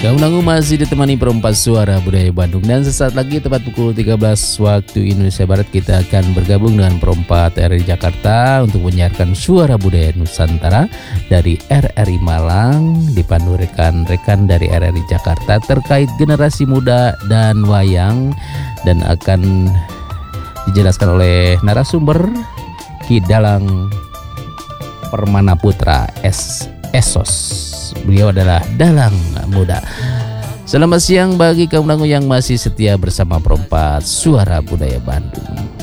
Kaum Nanggu masih ditemani perempat suara budaya Bandung. Dan sesaat lagi tepat pukul 13 waktu Indonesia Barat kita akan bergabung dengan perempat RRI Jakarta untuk menyiarkan suara budaya Nusantara dari RRI Malang, dipandu rekan-rekan dari RRI Jakarta terkait generasi muda dan wayang, dan akan dijelaskan oleh narasumber Ki Dalang Permana Putra Esos. Beliau adalah dalang muda. Selamat siang bagi kaum Nanggu yang masih setia bersama perempat suara budaya Bandung.